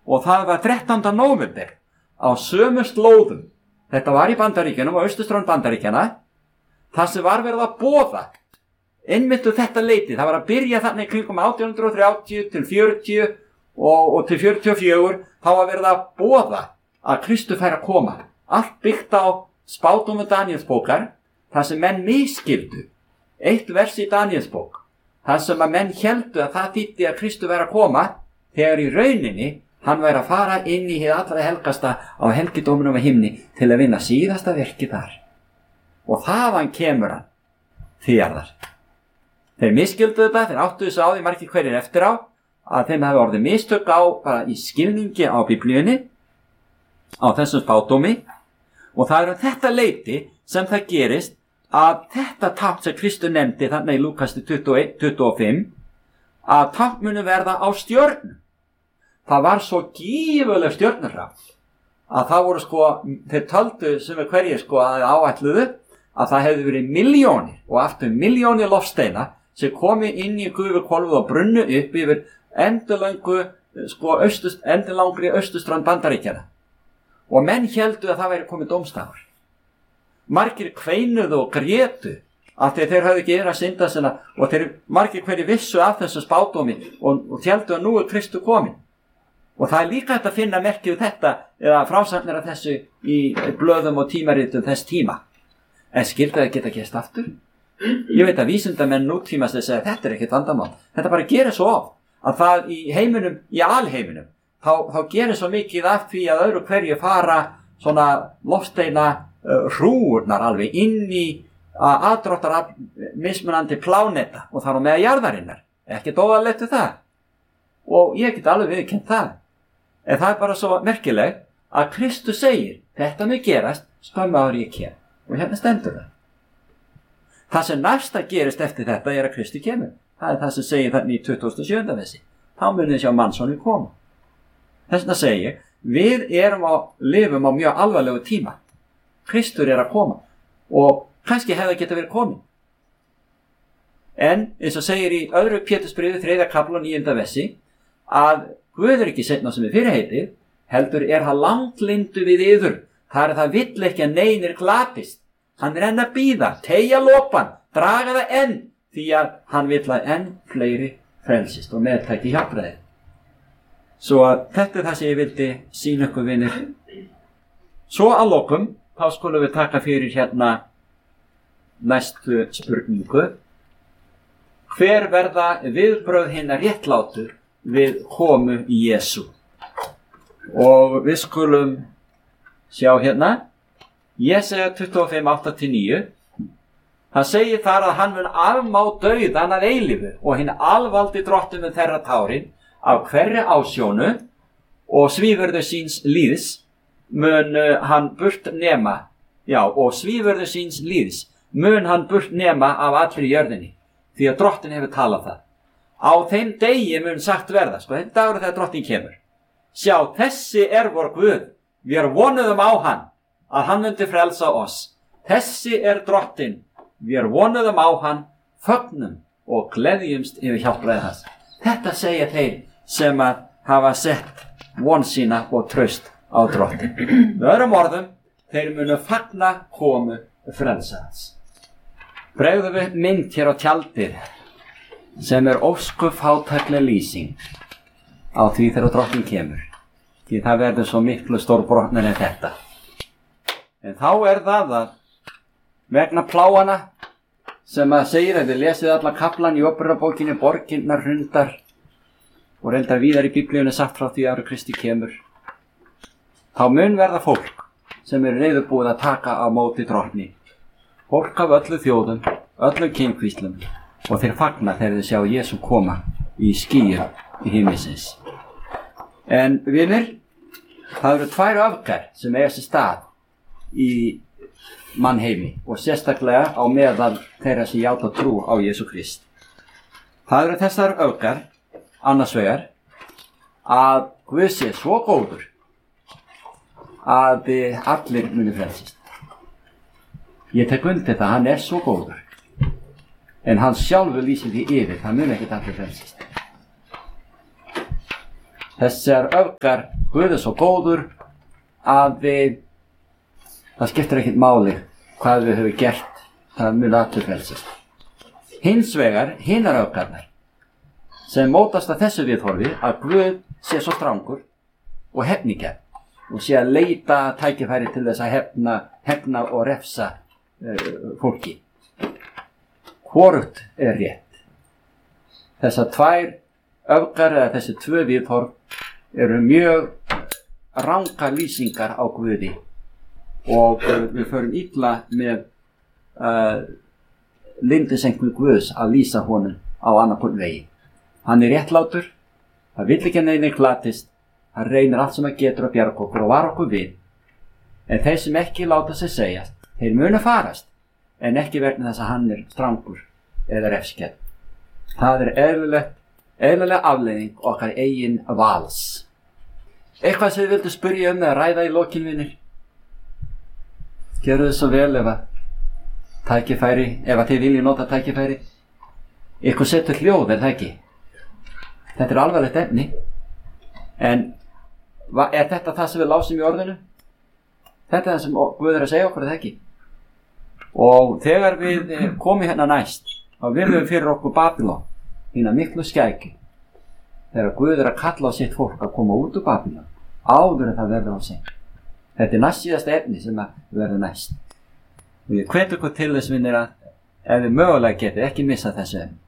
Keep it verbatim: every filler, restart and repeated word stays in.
og það var þrettánda nóvember á sömu slóðum. Þetta var í Bandaríkjunum, á austurströnd Bandaríkjanna, þar sem var verið að boða einmitt um þetta leyti. Það var að byrja þannig kringum átján hundruð þrjátíu til fjörutíu og, og til fjörutíu og fjögur, þá var verið að boða að Kristur færi að koma. Allt byggt á spádómum Daníelsbókar, þar sem menn misskildu eitt vers í Daníelsbók, þar sem að menn héldu að það þýddi að Kristur væri að koma, þegar í rauninni hann væri að fara inn í hið allra helgasta á helgidóminum á himni til að vinna síðasta verki þar. Og þaðan kemur hann þýjarðar. Þeir misskildu þetta, þeir áttuðu sig á því margir hverjir eftir á, að þeim hefði orðið mistök á bara í skilningi á Biblíunni, á þessum spádómi, og það er um þetta leyti sem það gerist að þetta tákn sem Kristur nefndi þarna í Lúkasti tuttugu og eitt tuttugu og fimm, að tákn muni verða á stjörnum. Það var svo gífurleg stjörnuhrap að það voru sko, þeir töldu sem er hverjir sko að áætluðu að það hefði verið milljónir og aftur milljónir loftsteina sem komi inn í gufuhvolfið og brunnu upp yfir endurlöngu sko austust, endurlangri austurströnd Bandaríkjanna. Og menn héldu að það væri komið dómstafur. Margir kveinuðu og grétu af því að þeir höfðu ekki yfir að synda sinna og þeir margir hverjir vissu af þessu spádómi og, og héldu að nú er Kristur kominn. Og það er líka hægt að finna merkið þetta eða frásagnir af þessu í blöðum og tímaritum þess tíma. En skyldi það geta gerst aftur? Ég veit að vísindamenn nútímast að segja að þetta er ekkert vandamál. Þetta bara gerir svo oft að það í heiminum, í alheiminum, þá, þá gerir svo mikið af því að öðru hverju fara svona loftsteina uh, hrúurnar alveg inn í uh, aðdráttar af mismunandi pláneta og þar á meða jarðarinnar. Ekkert óvarlegt við það. Og ég get alveg viðurkennt það. En það er bara svo merkileg að Kristur segir, þetta mun gerast skömmu áður en ég kem. Og hérna stendur það. Það sem næsta gerist eftir þetta er að Kristur kemur. Það er það sem segir þannig í tuttugasta og sjöunda versi. Þá munið þið sjá mannssoninn koma. Þess vegna segi ég, við erum á, lifum á mjög alvarlegu tíma. Kristur er að koma og kannski hefði geta verið komin. En eins og segir í öðru Pétursbréfi þriðja kafla níunda versi að Guð er ekki seinna sem er fyrirheitið, heldur er hann langlindu við yður. Það er það vill ekki að neinir glatist. Hann er enn að bíða, teygja lopan, draga það enn, því að hann vill að enn fleiri frelsist og meðtæki hjálpræði. Svo að þetta er það sem ég vildi sýna ykkur vinir. Svo að lokum, þá skulum við taka fyrir hérna næstu spurningu. Hver verða viðbrögð hinna réttlátur við komu Jesú? Og við skulum sjá hérna Jesaja tuttugu og fimm átta til níu. Það segir þar að hann mun afmá dauðan að eilífu og hinn alvaldi drottin mun þeirra tárin af hverri ásjónu og svífurðu síns líðs mun hann burt nema já og svífurðu síns líðs mun hann burt nema af allri jörðinni því að drottin hefur talað það. Á þeim degi mun sagt verða, sko, þeim dagur þegar drottin kemur. Sjá, þessi er vor Guð, við vonuðum á hann, að hann myndi frelsa oss. Þessi er drottin, við vonuðum á hann, fögnum og gleðjumst yfir hjálpræði hans. Þetta segja þeir sem að hafa sett von sína og traust á drottin. Með öðrum orðum, þeir munu fagna komu frelsa hans. Bregðum við mynd hér á tjaldið, sem er óskup fátækleg lýsing á því þegar drottin kemur. Því það verður svo miklu stórbrotnar en þetta. En þá er það að vegna pláana sem að segir að við lesið allan kaflan í Óperubókinni borginnar hrundar og reyndar víðar í Biblíunni sagt frá því áður Kristi kemur. Þá mun verða fólk sem er reiðubúið að taka á móti drottni. Fólk af öllu þjóðum, öllum kynkvíslum og þeir fagna þegar þeir sjá Jesú koma í skýjum í himmisins. En vinir, það eru tvær öfgar sem eiga sér stað í mannheimi og sérstaklega á meðal þeirra sem játa trú á Jesú Krist. Það eru þessar öfgar, annars vegar, að Guð sé svo góður að allir muni frelsast. Ég tek undir það, hann er svo góður. En hann sjálfur lýsir því yfir, það mun ekkert allir frelsast. Þessar öfgar, Guð er svo góður að við, það skiptir ekkert máli hvað við höfum gert, það mun allir frelsast. Hins vegar, hinar öfgarnar, sem mótast að þessu viðhorfi að Guð sé svo strangur og hefnigjarn og sé að leita tækifæri til þess að hefna, hefna og refsa uh, fólki. Hvorugt er rétt. Þessar tvær öfgar eða þessi tvö viðhorf eru mjög rangar lýsingar á Guði og uh, við förum illa með uh, lindisengu Guðs að lýsa honum á annarkvörn vegi. Hann er réttlátur, það vill ekki neina glatist, hann reynir allt sem hann getur að bjarga okkur og var okkur við. En þeir sem ekki láta sig segjast, þeir munu farast, en ekki vegna þess að hann er strangur eða refskjær. Það er eðlilegt, eðlilega afleiðing okkar eigin vals. Eitthvað sem þið vildu spyrja um eða ræða í lokin, vinir? Gerðu þið svo vel ef að tækifæri, ef að þið viljið nota tækifæri. Ykkur setur hljóð, er það ekki? Þetta er alvarlegt efni. En er þetta það sem við lásum í orðinu? Þetta er það sem Guð er að segja okkur, er það ekki? Og þegar við komum hérna næst, þá virðum við fyrir okkur Babylon, hina miklu skæki. Þegar Guð er að kalla á sitt fólk að koma út úr Babylon, áður en það verður á sig. Þetta er næst síðasta efni sem verður næst. Og ég hvet ykkur til þess, vinir, að ef við mögulega getið ekki missa þessu efni.